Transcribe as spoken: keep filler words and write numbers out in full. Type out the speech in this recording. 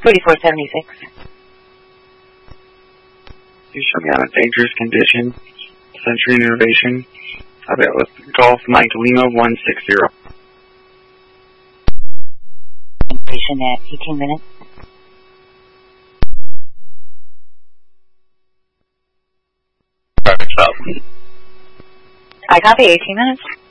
thirty-four seventy-six. You show me on a dangerous condition. Century Innovation. I'll bet with Golf Mike Lima one six zero. Innovation at eighteen minutes. Traffic stop. I copy eighteen minutes.